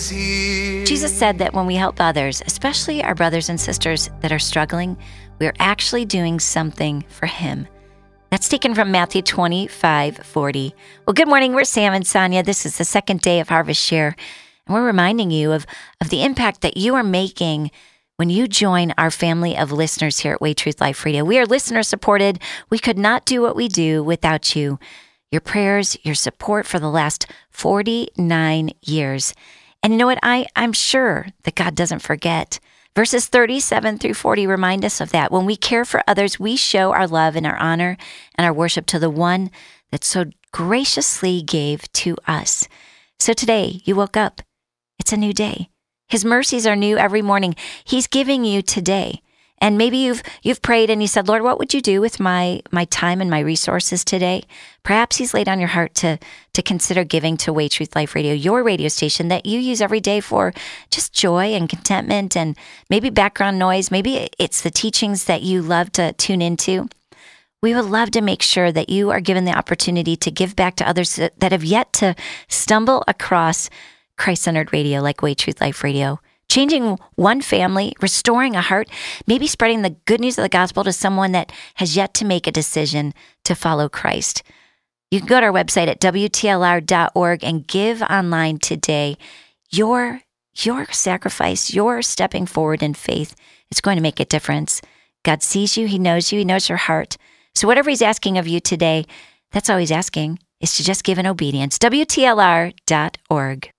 is here. Jesus said that when we help others, especially our brothers and sisters that are struggling, we are actually doing something for Him. That's taken from Matthew 25:40. Well, good morning. We're Sam and Sonia. This is the second day of Harvest Share, and we're reminding you of the impact that you are making when you join our family of listeners here at Way Truth Life Radio. We are listener supported. We could not do what we do without you. Your prayers, your support for the last 49 years. And you know what? I'm sure that God doesn't forget. Verses 37 through 40 remind us of that. When we care for others, we show our love and our honor and our worship to the one that so graciously gave to us. So today, you woke up. It's a new day. His mercies are new every morning. He's giving you today. And maybe you've prayed and you said, Lord, what would you do with my time and my resources today? Perhaps He's laid on your heart to consider giving to Way Truth Life Radio, your radio station that you use every day for just joy and contentment and maybe background noise. Maybe it's the teachings that you love to tune into. We would love to make sure that you are given the opportunity to give back to others that have yet to stumble across Christ-centered radio like Way Truth Life Radio. Changing one family, restoring a heart, maybe spreading the good news of the gospel to someone that has yet to make a decision to follow Christ. You can go to our website at WTLR.org and give online today. Your sacrifice, your stepping forward in faith is going to make a difference. God sees you. He knows you. He knows your heart. So whatever He's asking of you today, that's all He's asking, is to just give in obedience. WTLR.org.